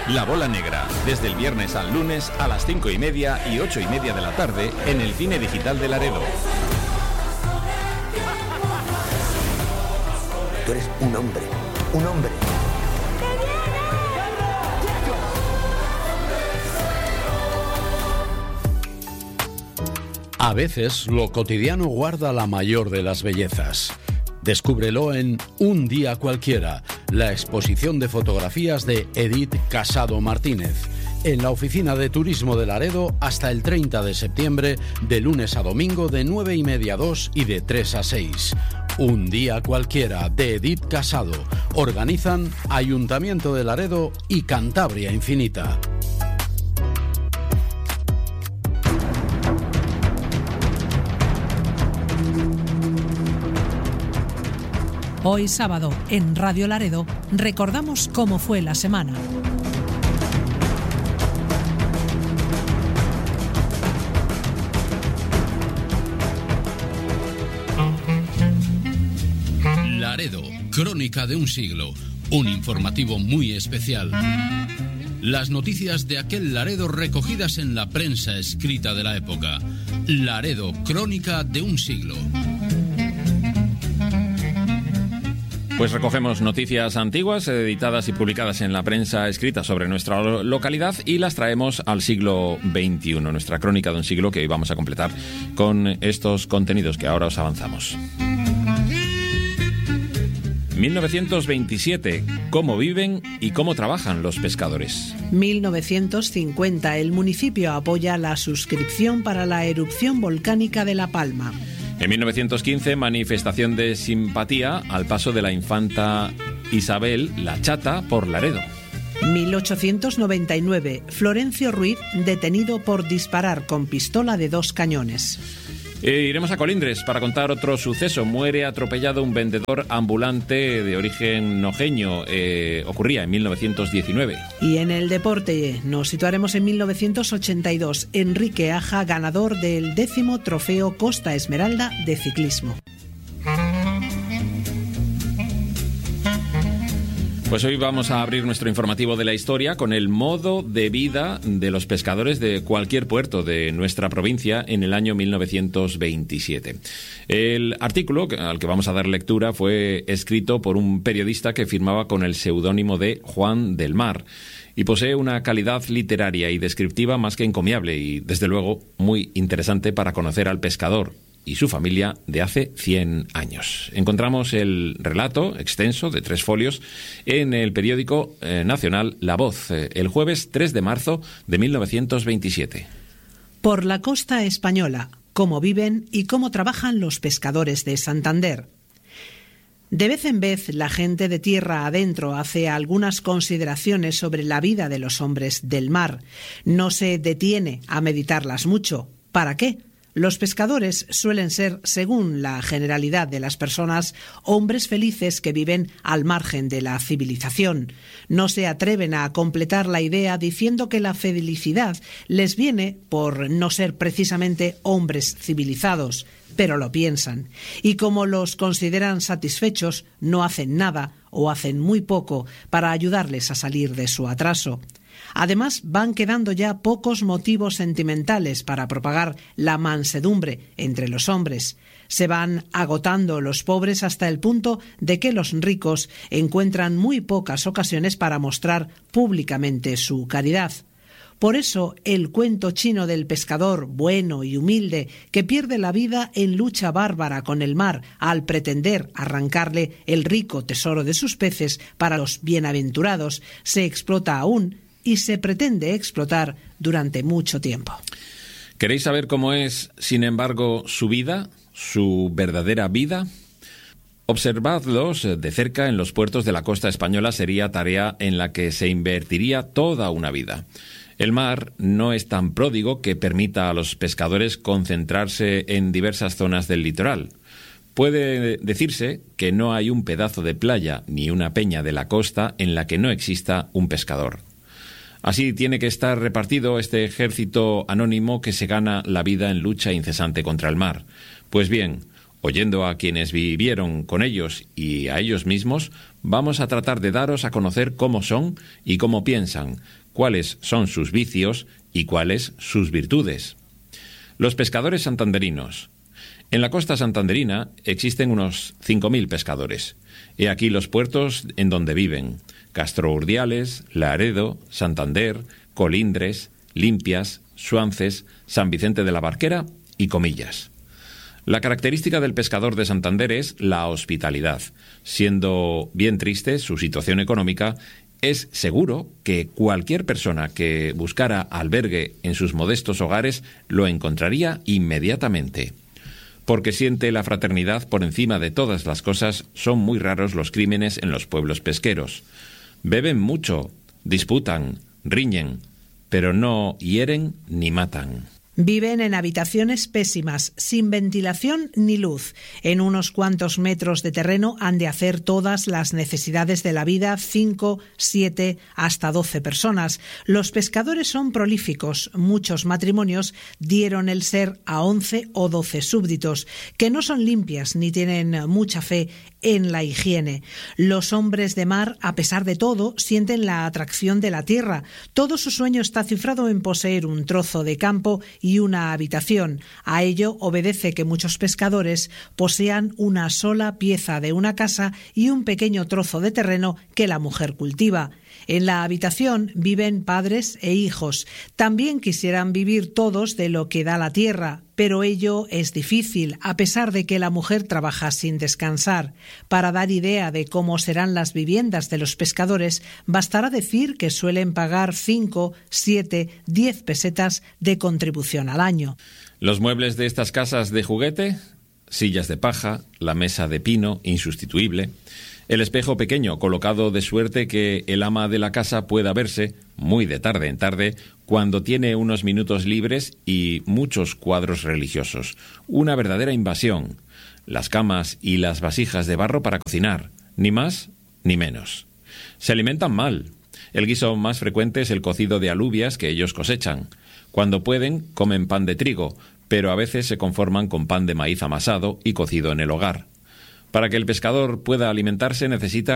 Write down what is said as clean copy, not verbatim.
La Bola Negra, desde el viernes al lunes a las 5:30 y 8:30 de la tarde en el Cine Digital de Laredo. Tú eres un hombre, un hombre. A veces lo cotidiano guarda la mayor de las bellezas. Descúbrelo en Un día cualquiera, la exposición de fotografías de Edith Casado Martínez, en la Oficina de Turismo de Laredo hasta el 30 de septiembre, de lunes a domingo de 9:30 a 2 y de 3 a 6. Un día cualquiera, de Edith Casado. Organizan Ayuntamiento de Laredo y Cantabria Infinita. Hoy sábado, en Radio Laredo, recordamos cómo fue la semana. Laredo, crónica de un siglo, un informativo muy especial. Las noticias de aquel Laredo recogidas en la prensa escrita de la época. Laredo, crónica de un siglo. Pues recogemos noticias antiguas, editadas y publicadas en la prensa escrita sobre nuestra localidad y las traemos al siglo XXI, nuestra crónica de un siglo que hoy vamos a completar con estos contenidos que ahora os avanzamos. 1927. ¿Cómo viven y cómo trabajan los pescadores? 1950. El municipio apoya la suscripción para la erupción volcánica de La Palma. En 1915, manifestación de simpatía al paso de la infanta Isabel la Chata por Laredo. 1899. Florencio Ruiz detenido por disparar con pistola de 2 cañones. Iremos a Colindres para contar otro suceso. Muere atropellado un vendedor ambulante de origen nojeño. Ocurría en 1919. Y en el deporte nos situaremos en 1982. Enrique Aja, ganador del 10º Trofeo Costa Esmeralda de ciclismo. Pues hoy vamos a abrir nuestro informativo de la historia con el modo de vida de los pescadores de cualquier puerto de nuestra provincia en el año 1927. El artículo al que vamos a dar lectura fue escrito por un periodista que firmaba con el seudónimo de Juan del Mar y posee una calidad literaria y descriptiva más que encomiable y, desde luego, muy interesante para conocer al pescador y su familia de hace 100 años. Encontramos el relato extenso de 3 folios en el periódico nacional La Voz, el jueves 3 de marzo de 1927. Por la costa española, cómo viven y cómo trabajan los pescadores de Santander. De vez en vez, la gente de tierra adentro hace algunas consideraciones sobre la vida de los hombres del mar. No se detiene a meditarlas mucho. ¿Para qué? Los pescadores suelen ser, según la generalidad de las personas, hombres felices que viven al margen de la civilización. No se atreven a completar la idea diciendo que la felicidad les viene por no ser precisamente hombres civilizados, pero lo piensan. Y como los consideran satisfechos, no hacen nada o hacen muy poco para ayudarles a salir de su atraso. Además, van quedando ya pocos motivos sentimentales para propagar la mansedumbre entre los hombres. Se van agotando los pobres hasta el punto de que los ricos encuentran muy pocas ocasiones para mostrar públicamente su caridad. Por eso, el cuento chino del pescador bueno y humilde que pierde la vida en lucha bárbara con el mar al pretender arrancarle el rico tesoro de sus peces para los bienaventurados se explota aún y se pretende explotar durante mucho tiempo. ¿Queréis saber cómo es, sin embargo, su vida, su verdadera vida? Observadlos de cerca en los puertos de la costa española sería tarea en la que se invertiría toda una vida. El mar no es tan pródigo que permita a los pescadores concentrarse en diversas zonas del litoral. Puede decirse que no hay un pedazo de playa ni una peña de la costa en la que no exista un pescador. Así tiene que estar repartido este ejército anónimo que se gana la vida en lucha incesante contra el mar. Pues bien, Oyendo a quienes vivieron con ellos y a ellos mismos, vamos a tratar de daros a conocer cómo son y cómo piensan, cuáles son sus vicios y cuáles sus virtudes. Los pescadores santanderinos. En la costa santanderina existen unos 5.000 pescadores. He aquí los puertos en donde viven: Castro Urdiales, Laredo, Santander, Colindres, Limpias, Suances, San Vicente de la Barquera y Comillas. La característica del pescador de Santander es la hospitalidad. Siendo bien triste su situación económica, es seguro que cualquier persona que buscara albergue en sus modestos hogares lo encontraría inmediatamente. Porque siente la fraternidad por encima de todas las cosas, son muy raros los crímenes en los pueblos pesqueros. Beben mucho, disputan, riñen, pero no hieren ni matan. Viven en habitaciones pésimas, sin ventilación ni luz. En unos cuantos metros de terreno han de hacer todas las necesidades de la vida 5, 7, hasta 12 personas. Los pescadores son prolíficos. Muchos matrimonios dieron el ser a 11 o 12 súbditos, que no son limpias ni tienen mucha fe en la higiene. Los hombres de mar, a pesar de todo, sienten la atracción de la tierra. Todo su sueño está cifrado en poseer un trozo de campo y una habitación. A ello obedece que muchos pescadores posean una sola pieza de una casa y un pequeño trozo de terreno que la mujer cultiva. En la habitación viven padres e hijos. También quisieran vivir todos de lo que da la tierra, pero ello es difícil, a pesar de que la mujer trabaja sin descansar. Para dar idea de cómo serán las viviendas de los pescadores, bastará decir que suelen pagar 5, 7, 10 pesetas de contribución al año. Los muebles de estas casas de juguete: sillas de paja, la mesa de pino, insustituible, el espejo pequeño colocado de suerte que el ama de la casa pueda verse, muy de tarde en tarde, cuando tiene unos minutos libres, y muchos cuadros religiosos. Una verdadera invasión. Las camas y las vasijas de barro para cocinar, ni más ni menos. Se alimentan mal. El guiso más frecuente es el cocido de alubias que ellos cosechan. Cuando pueden, comen pan de trigo, pero a veces se conforman con pan de maíz amasado y cocido en el hogar. Para que el pescador pueda alimentarse necesita